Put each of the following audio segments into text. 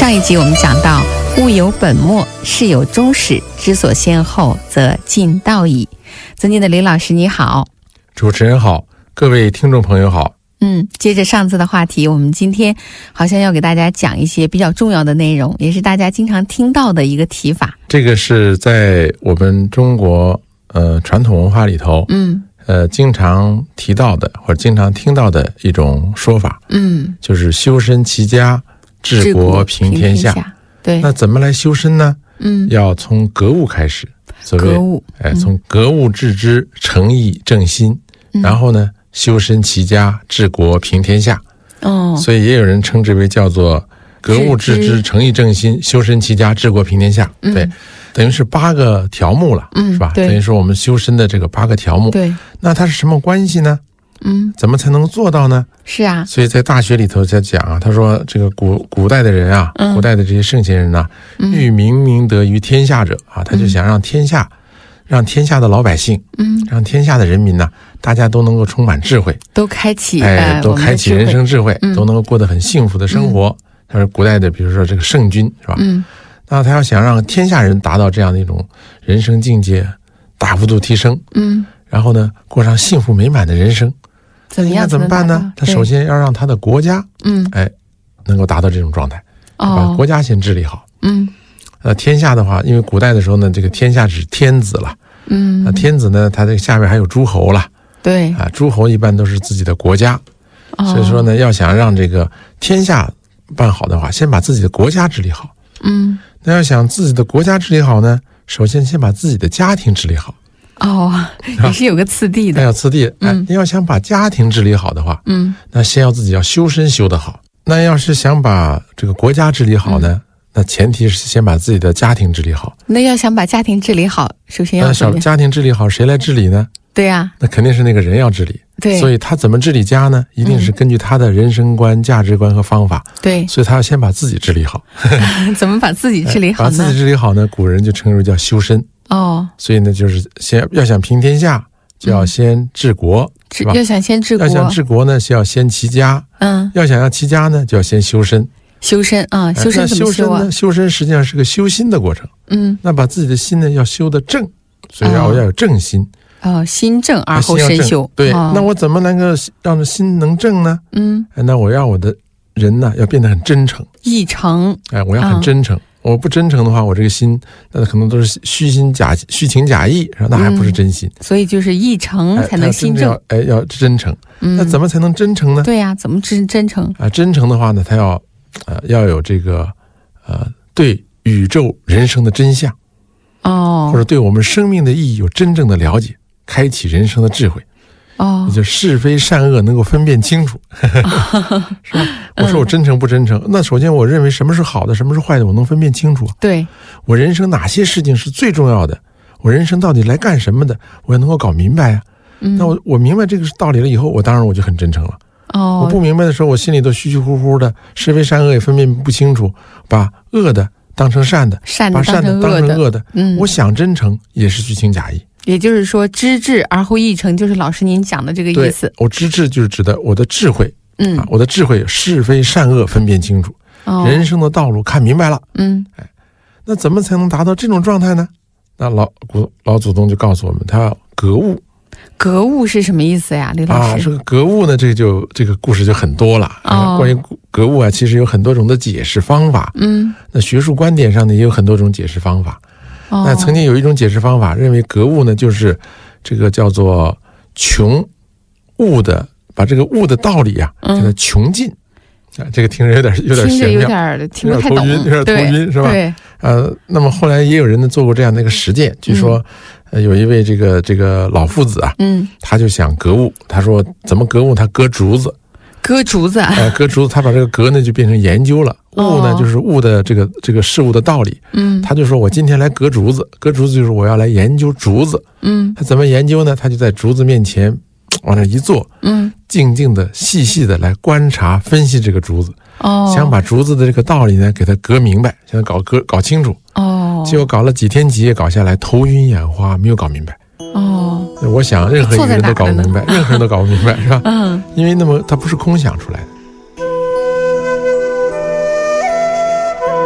上一集我们讲到物有本末，事有终始，知所先后，则近道矣。尊敬的李老师你好。 主持人好，各位听众朋友好。 接着上次的话题，我们今天好像要给大家讲一些比较重要的内容，也是大家经常听到的一个提法。 这个是在我们中国传统文化里头经常提到的或者经常听到的一种说法，就是修身齐家治国平天下。 对， 那怎么来修身呢？要从格物开始，所谓格物， 从格物致知，诚意正心，然后呢修身齐家治国平天下。所以也有人称之为叫做格物致知，诚意正心，修身齐家治国平天下。对，等于是8个条目了，是吧？等于说我们修身的这个8个条目。对，那它是什么关系呢？怎么才能做到呢？ 是啊， 所以在大学里头在讲啊，他说这个古代的人啊，古代的这些圣贤人啊，欲明德于天下者啊，他就想让天下的老百姓，让天下的人民呢，大家都能够充满智慧， 都开启人生智慧，都能够过得很幸福的生活。他说古代的，比如说这个圣君，是吧？那他要想让天下人达到这样的一种人生境界，大幅度提升，然后呢，过上幸福美满的人生。怎么办呢？他首先要让他的国家，能够达到这种状态，把国家先治理好。天下的话，因为古代的时候呢，这个天下指天子了。那天子呢，他这个下面还有诸侯了。对啊，诸侯一般都是自己的国家，所以说呢，要想让这个天下办好的话，先把自己的国家治理好。那要想自己的国家治理好呢，首先先把自己的家庭治理好。 也是有个次第的。 有次第。你要想把家庭治理好的话，那先要自己要修身修得好。那要是想把这个国家治理好呢，那前提是先把自己的家庭治理好。那要想把家庭治理好，首先要怎么样？ 家庭治理好，谁来治理呢？ 对呀， 那肯定是那个人要治理。 对， 所以他怎么治理家呢？一定是根据他的人生观、价值观和方法。 对， 所以他要先把自己治理好。 怎么把自己治理好呢？ 把自己治理好呢，古人就称为叫修身。所以呢，就是要想平天下，就要先治国，是吧？要想治国呢，是要先齐家。要齐家呢，就要先修身。修身怎么修啊？修身实际上是个修心的过程。那把自己的心呢要修得正，所以要有正心。 心正而后身修。 对，那我怎么能够让心能正呢？那我让我的人呢要变得很真诚， 意诚。 我要很真诚。我不真诚的话，我这个心那可能都是虚情假意，那还不是真心。所以就是意诚才能心正。 要真诚。那怎么才能真诚呢？ 对呀，怎么真诚？ 真诚的话呢，他要有这个对宇宙人生的真相，或者对我们生命的意义有真正的了解，开启人生的智慧。也就是非善恶能够分辨清楚。是吧？我说我真诚不真诚，那首先我认为什么是好的，什么是坏的，我能分辨清楚。对，我人生哪些事情是最重要的，我人生到底来干什么的，我也能够搞明白呀。那我明白这个道理了以后，当然我就很真诚了。我不明白的时候，我心里都虚虚乎乎的，是非善恶也分辨不清楚，把恶的当成善的，把善的当成恶的。我想真诚也是虚情假意。 也就是说，知至而后意诚，就是老师您讲的这个意思。 我知至就是指的我的智慧，我的智慧是非善恶分辨清楚，人生的道路看明白了。那怎么才能达到这种状态呢？那老祖宗就告诉我们，他要格物。 格物是什么意思呀，李老师？ 这个格物呢，这个故事就很多了。关于格物啊，其实有很多种的解释方法。那学术观点上呢，也有很多种解释方法。那曾经有一种解释方法，认为格物呢就是这个叫做穷物的，把这个物的道理啊给它穷尽。这个听着有点玄妙， 听不太懂， 有点头晕是吧？对。那么后来也有人呢做过这样的一个实践，据说有一位这个老夫子啊，他就想格物，他说怎么格物？他割竹子。 割竹子， 他把这个格呢就变成研究了，物呢就是物的这个事物的道理。他就说我今天来割竹子，割竹子就是我要来研究竹子。他怎么研究呢？他就在竹子面前往那一坐，静静的细细的来观察分析这个竹子。想把竹子的这个道理呢给它割明白，想搞清楚。结果搞了几天几夜搞下来，头晕眼花，没有搞明白。我想任何一个人都搞不明白，任何人都搞不明白，是吧？因为那么它不是空想出来的。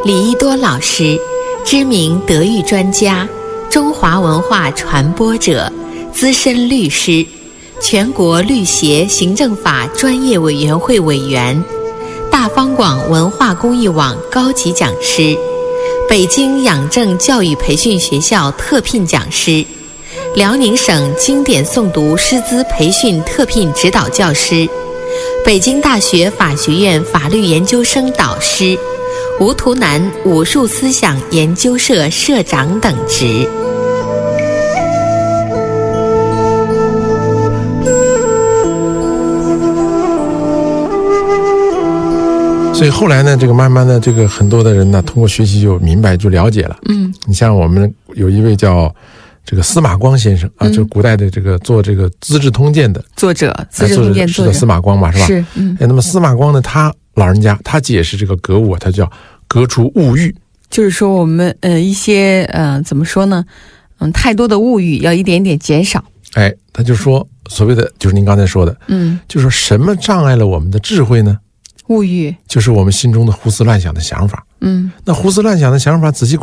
李一多老师，知名德育专家，中华文化传播者，资深律师，全国律协行政法专业委员会委员，大方广文化公益网高级讲师，北京养正教育培训学校特聘讲师，辽宁省经典诵读师资培训特聘指导教师，北京大学法学院法律研究生导师，吴图南武术思想研究社社长等职。 所以后来呢，这个慢慢的，这个很多的人呢，通过学习就明白就了解了。你像我们有一位叫这个司马光先生啊，就是古代的这个做这个《资治通鉴》的作者，《资治通鉴》 作者司马光嘛，是吧？ 是。 那么司马光呢，他老人家他解释这个格物，他叫革除物欲， 就是说我们一些怎么说呢？太多的物欲要一点点减少。 他就说所谓的就是您刚才说的，就是说什么障碍了我们的智慧呢？ 物欲， 就是我们心中的胡思乱想的想法。那胡思乱想的想法，仔细